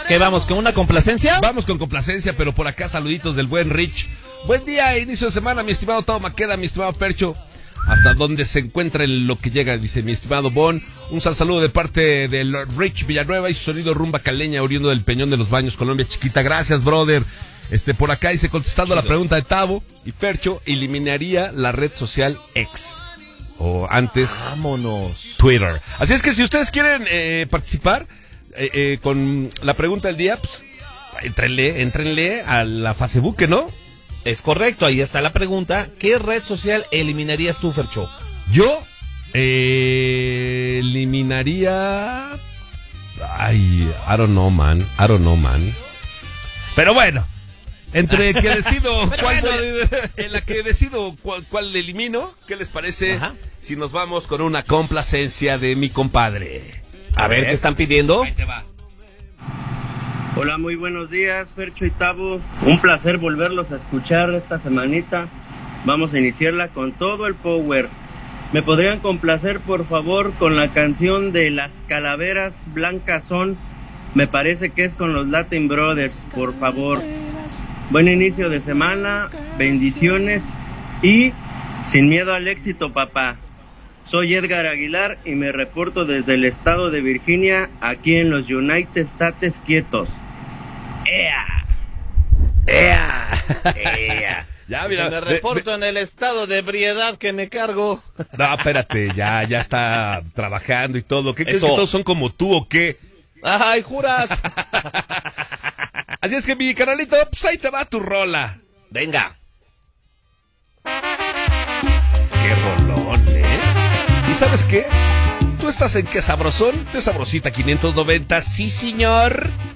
¿Qué vamos, con una complacencia? Vamos con complacencia, pero por acá saluditos del buen Rich. Buen día, inicio de semana, mi estimado Tavo Maqueda, mi estimado Fercho. Hasta donde se encuentra en lo que llega, dice mi estimado Bon. Un saludo de parte del Rich Villanueva y su sonido rumba caleña oriundo del Peñón de los Baños, Colombia Chiquita. Gracias, brother. Por acá dice, contestando la pregunta de Tavo y Fercho, eliminaría la red social X. O antes, vámonos, Twitter. Así es que si ustedes quieren participar con la pregunta del día, pues, entrenle a la Facebook, ¿no? Es correcto, ahí está la pregunta. ¿Qué red social eliminarías tú, Fercho? Yo eliminaría... Ay, I don't know, man. Pero bueno, entre que decido en la que decido cuál elimino, ¿qué les parece? Ajá. Si nos vamos con una complacencia de mi compadre? A ver, ¿qué están pidiendo? Ahí te va. Hola, muy buenos días, Fercho y Tavo. Un placer volverlos a escuchar esta semanita. Vamos a iniciarla con todo el power. ¿Me podrían complacer, por favor, con la canción de Las Calaveras Blancas Son? Me parece que es con los Latin Brothers, por favor. Buen inicio de semana, bendiciones y sin miedo al éxito, papá. Soy Edgar Aguilar y me reporto desde el estado de Virginia, aquí en los United States quietos. Ya, mira, me reporto en el estado de ebriedad que me cargo. No, espérate, ya está trabajando y todo. ¿Qué crees que Eso. todos son como tú o qué? ¡Ay, juras! Así es que mi canalito, pues ahí te va tu rola. Venga. Qué rolón, ¿eh? ¿Y sabes qué? Tú estás en Qué Sabrosón, de Sabrosita 590, sí señor.